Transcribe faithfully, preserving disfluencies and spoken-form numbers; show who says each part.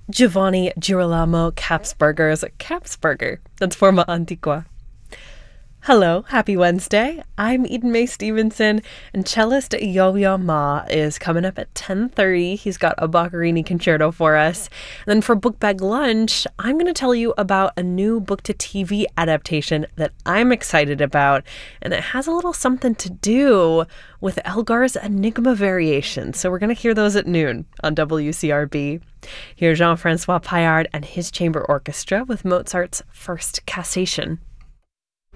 Speaker 1: Giovanni Girolamo Capsberger's Capsberger. That's Forma Antiqua. Hello, happy Wednesday. I'm Eden Mae Stevenson, and cellist Yo-Yo Ma is coming up at ten thirty. He's got a Boccherini concerto for us. And then for Book Bag Lunch, I'm going to tell you about a new book-to-T V adaptation that I'm excited about, and it has a little something to do with Elgar's Enigma variation. So we're going to hear those at noon on W C R B. Here's Jean-Francois Paillard and his chamber orchestra with Mozart's First Cassation.